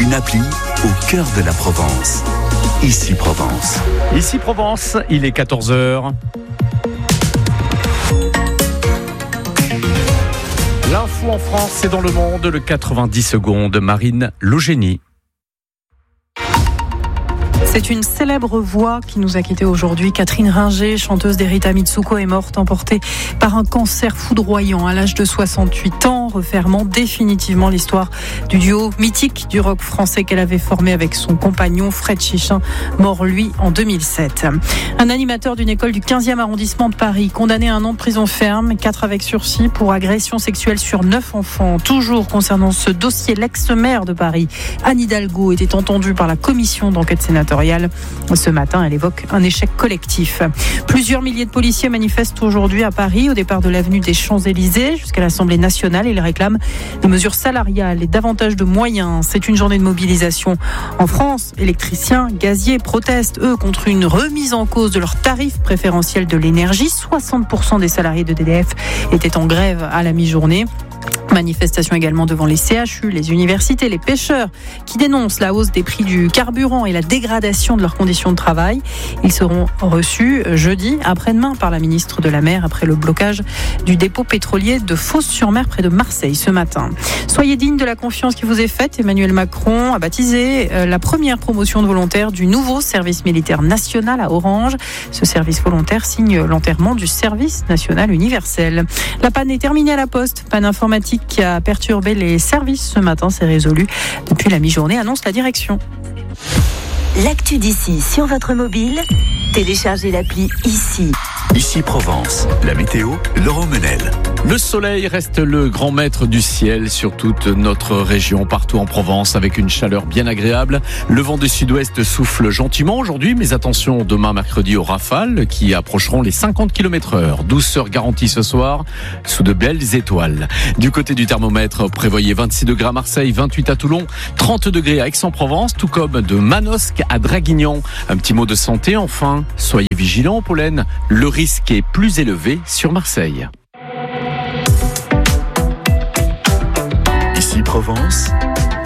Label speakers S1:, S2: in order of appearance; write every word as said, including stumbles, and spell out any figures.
S1: une appli au cœur de la Provence. Ici Provence.
S2: Ici Provence, il est quatorze heures. L'info en France et dans le monde, le quatre-vingt-dix secondes, Marine Logénie.
S3: C'est une célèbre voix qui nous a quittés aujourd'hui. Catherine Ringer, chanteuse d'Erita Mitsuko, est morte emportée par un cancer foudroyant à l'âge de soixante-huit ans, refermant définitivement l'histoire du duo mythique du rock français qu'elle avait formé avec son compagnon Fred Chichin, mort lui en deux mille sept. Un animateur d'une école du quinzième arrondissement de Paris, condamné à un an de prison ferme, quatre avec sursis pour agression sexuelle sur neuf enfants. Toujours concernant ce dossier, l'ex-maire de Paris, Anne Hidalgo, était entendue par la commission d'enquête sénatoriale. Ce matin, elle évoque un échec collectif. Plusieurs milliers de policiers manifestent aujourd'hui à Paris, au départ de l'avenue des Champs-Élysées jusqu'à l'Assemblée nationale. Ils réclament des mesures salariales et davantage de moyens. C'est une journée de mobilisation. En France, électriciens, gaziers protestent, eux, contre une remise en cause de leurs tarifs préférentiels de l'énergie. soixante pour cent des salariés de D D F étaient en grève à la mi-journée. Manifestation également devant les C H U, les universités, les pêcheurs qui dénoncent la hausse des prix du carburant et la dégradation de leurs conditions de travail. Ils seront reçus jeudi après-demain par la ministre de la Mer après le blocage du dépôt pétrolier de Fos-sur-Mer près de Marseille ce matin. Soyez dignes de la confiance qui vous est faite. Emmanuel Macron a baptisé la première promotion de volontaires du nouveau service militaire national à Orange. Ce service volontaire signe l'enterrement du service national universel. La panne est terminée à la Poste. Panne informatique qui a perturbé les services ce matin, c'est résolu. Depuis la mi-journée, annonce la direction.
S4: L'actu d'ici sur votre mobile, téléchargez l'appli Ici.
S1: Ici Provence, la météo, Laurent Menel.
S2: Le soleil reste le grand maître du ciel sur toute notre région, partout en Provence, avec une chaleur bien agréable. Le vent du sud-ouest souffle gentiment aujourd'hui, mais attention, demain mercredi aux rafales qui approcheront les cinquante kilomètres heure. Douceur garantie ce soir, sous de belles étoiles. Du côté du thermomètre, prévoyez vingt-six degrés à Marseille, vingt-huit à Toulon, trente degrés à Aix-en-Provence, tout comme de Manosque à Draguignan. Un petit mot de santé enfin, soyez vigilants au pollen, le risque est plus élevé sur Marseille.
S1: Ici Provence,